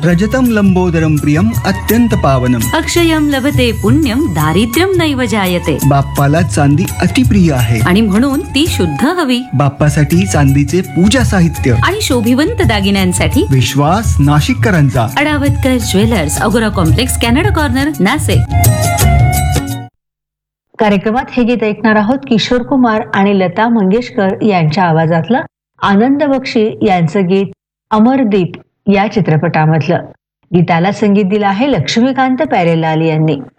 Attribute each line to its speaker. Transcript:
Speaker 1: रजतं लंबोदरं प्रियम अत्यंत पावनम.
Speaker 2: अक्षयम लभते पुण्यम दारिद्र्यम नैव जायते.
Speaker 1: बाप्पाला चांदी अतिप्रिय आहे
Speaker 2: आणि म्हणून ती शुद्ध हवी.
Speaker 1: बाप्पासाठी चांदीचे पूजा साहित्य
Speaker 2: आणि शोभिवंत दागिन्यांसाठी
Speaker 1: विश्वास नाशिककरांचा.
Speaker 2: अडावतकर ज्वेलर्स, अगोरा कॉम्प्लेक्स, कॅनडा कॉर्नर, नाशिक.
Speaker 3: कार्यक्रमात हे गीत ऐकणार आहोत किशोर कुमार आणि लता मंगेशकर यांच्या आवाजातलं. आनंद बक्षी यांचं गीत अमरदीप या चित्रपटामधलं. गीताला संगीत दिलं आहे लक्ष्मीकांत प्यारेलाल यांनी.